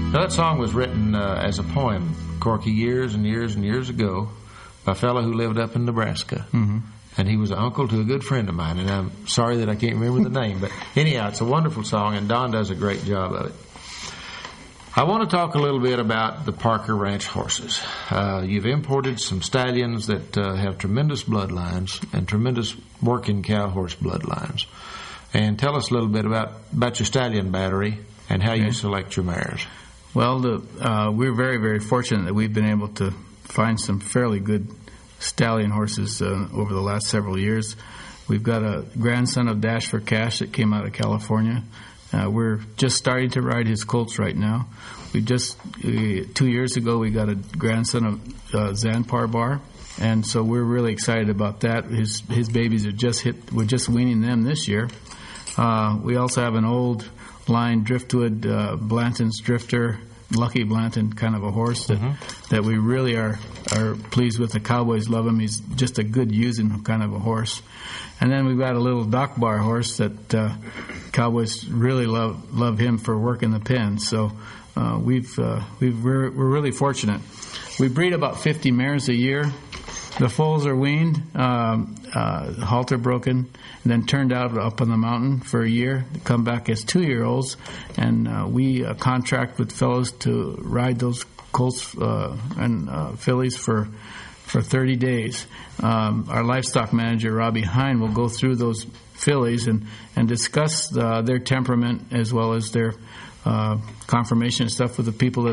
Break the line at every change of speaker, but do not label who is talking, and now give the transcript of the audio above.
Now, that song was written as a poem, Corky, years and years and years ago, by a fellow who lived up in Nebraska.
Mm-hmm.
And he was an uncle to a good friend of mine, and I'm sorry that I can't remember the name. But anyhow, it's a wonderful song, and Don does a great job of it. I want to talk a little bit about the Parker Ranch horses. You've imported some stallions that have tremendous bloodlines and tremendous working cow horse bloodlines. And tell us a little bit about your stallion battery and how you select your mares.
Well, we're very, very fortunate that we've been able to find some fairly good stallion horses over the last several years. We've got a grandson of Dash for Cash that came out of California. We're just starting to ride his colts right now. 2 years ago, we got a grandson of Zanpar Bar, and so we're really excited about that. His babies we're just weaning them this year. We also have an old line driftwood Blanton's Drifter, Lucky Blanton kind of a horse that we really are pleased with. The Cowboys love him. He's just a good using kind of a horse. And then we've got a little Dock Bar horse that Cowboys really love him for working the pen. So we're really fortunate. We breed about 50 mares a year. The foals are weaned, halter broken, and then turned out up on the mountain for a year. They come back as 2-year-olds, and we contract with fellows to ride those colts and fillies for 30 days. Our livestock manager, Robbie Hine, will go through those fillies and discuss their temperament as well as their conformation and stuff with the people that